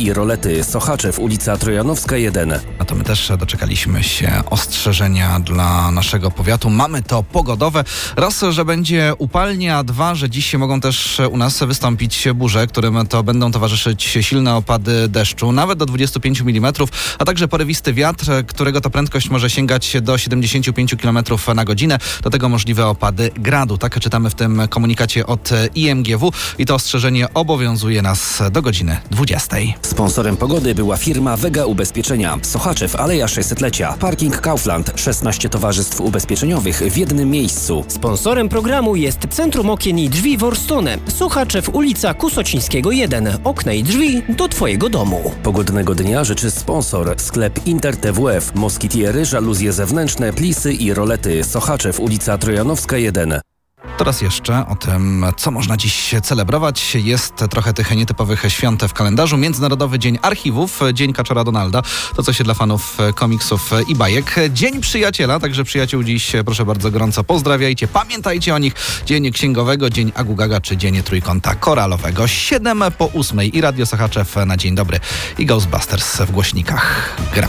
i rolety. Sochaczew, ulica Trojanowska 1. A to my też doczekaliśmy się ostrzeżenia dla naszego powiatu. Mamy to pogodowe. Raz, że będzie upalnie, a dwa, że dziś mogą też u nas wystąpić burze, którym to będą towarzyszyć silne opady deszczu, nawet do 25 mm, a także porywisty wiatr, którego to prędkość może sięgać do 75 km na godzinę. Do tego możliwe opady gradu. Tak czytamy w tym komunikacie od IMGW i to ostrzeżenie obowiązuje nas do godziny 20. Sponsorem pogody była firma Vega Ubezpieczenia. Sochaczew, Aleja 600-lecia. Parking Kaufland. 16 towarzystw ubezpieczeniowych w jednym miejscu. Sponsorem programu jest Centrum Okien i Drzwi Worstone. Sochaczew, ulica Kusocińskiego 1. Okna i drzwi do Twojego domu. Pogodnego dnia życzy sponsor. Sklep Inter TWF. Moskitiery, żaluzje zewnętrzne, plisy i rolety. Sochaczew, ulica Trojanowska 1. Teraz jeszcze o tym, co można dziś celebrować. Jest trochę tych nietypowych świąt w kalendarzu. Międzynarodowy Dzień Archiwów, Dzień Kaczora Donalda, to coś dla fanów komiksów i bajek. Dzień Przyjaciela, także przyjaciół dziś proszę bardzo gorąco pozdrawiajcie. Pamiętajcie o nich. Dzień Księgowego, Dzień Agugaga czy Dzień Trójkąta Koralowego. 7 po 8 i Radio Sochaczew na dzień dobry i Ghostbusters w głośnikach gra.